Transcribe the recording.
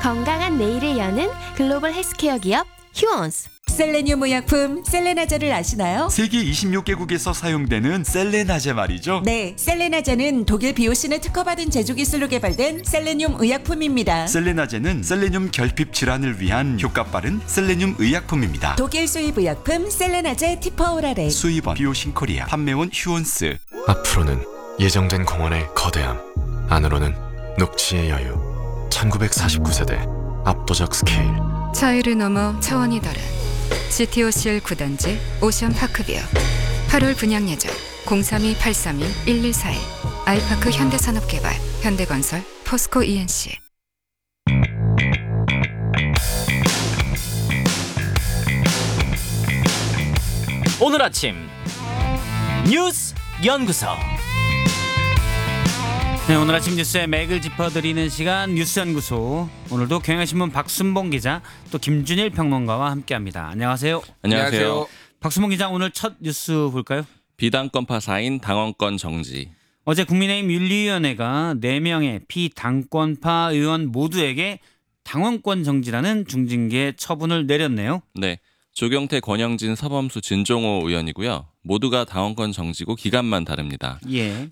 건강한 내일을 여는 글로벌 헬스케어 기업 휴원스. 셀레늄 의약품 셀레나제를 아시나요? 세계 26개국에서 사용되는 셀레나제 말이죠. 네, 셀레나제는 독일 비오신을 특허받은 제조 기술로 개발된 셀레늄 의약품입니다. 셀레나제는 셀레늄 결핍 질환을 위한 효과 빠른 셀레늄 의약품입니다. 독일 수입 의약품 셀레나제 티퍼오라레. 수입원 비오신 코리아, 판매원 휴원스. 앞으로는 예정된 공원의 거대함, 안으로는 녹지의 여유. 1949세대 압도적 스케일. 차이를 넘어 차원이 다른 GTOCL 9단지 오션파크뷰 8월 분양 예정 032-832-1141 아이파크 현대산업개발 현대건설 포스코 ENC. 오늘 아침 뉴스 연구소. 네, 오늘 아침 뉴스의 맥을 짚어드리는 시간 뉴스 연구소. 오늘도 경향신문 박순봉 기자 또 김준일 평론가와 함께합니다. 안녕하세요. 안녕하세요. 박순봉 기자, 오늘 첫 뉴스 볼까요? 비당권파 4인 당원권 정지. 어제 국민의힘 윤리위원회가 4명의 비당권파 의원 모두에게 당원권 정지라는 중징계 처분을 내렸네요. 네, 조경태, 권영진, 서범수, 진종호 의원이고요. 모두가 당원권 정지고 기간만 다릅니다. 예.